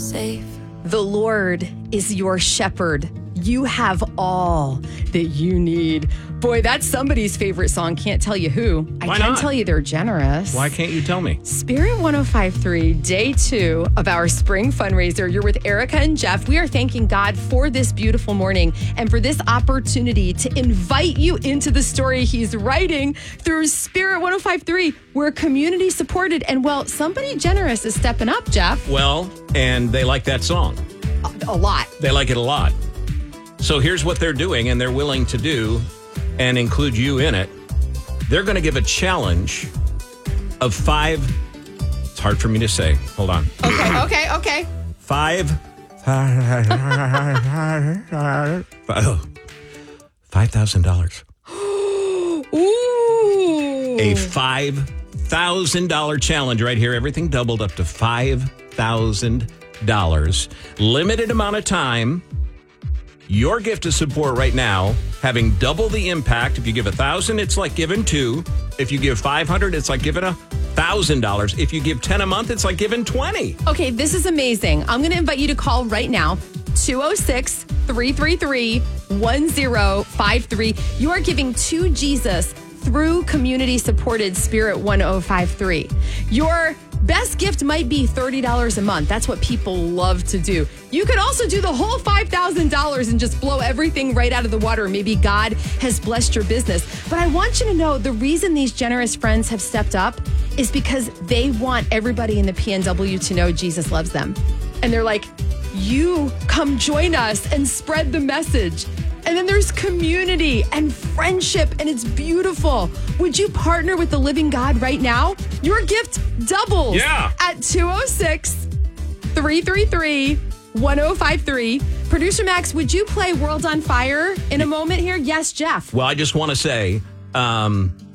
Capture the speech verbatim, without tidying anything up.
safe. The Lord is your shepherd. You have all that you need. Boy, that's somebody's favorite song. Can't tell you who. I Why can not? tell you they're generous. Why can't you tell me? Spirit one oh five point three, day two of our spring fundraiser. You're with Erica and Jeff. We are thanking God for this beautiful morning and for this opportunity to invite you into the story he's writing through Spirit one oh five point three. We're community supported, and well, somebody generous is stepping up, Jeff. Well, and they like that song. A, a lot. They like it a lot. So here's what they're doing, and they're willing to do and include you in it. They're going to give a challenge of five. It's hard for me to say. Hold on. Okay, okay, okay. Five. Five thousand dollars. Ooh. A five thousand dollar challenge right here. Everything doubled up to five thousand dollars. Limited amount of time. Your gift of support right now, having double the impact. If you give a thousand, it's like giving two. If you give five hundred, it's like giving a thousand dollars. If you give ten a month, it's like giving twenty. Okay, this is amazing. I'm going to invite you to call right now, two oh six, three three three, one oh five three. You are giving to Jesus through community-supported Spirit one oh five point three. Your best gift might be thirty dollars a month. That's what people love to do. You could also do the whole five thousand dollars and just blow everything right out of the water. Maybe God has blessed your business. But I want you to know the reason these generous friends have stepped up is because they want everybody in the P N W to know Jesus loves them. And they're like, you come join us and spread the message. And then there's community and friendship, and it's beautiful. Would you partner with the living God right now? Your gift doubles Yeah. at two oh six, three three three, one oh five three. Producer Max, would you play World on Fire in a moment here? Yes, Jeff. Well, I just want to say, um,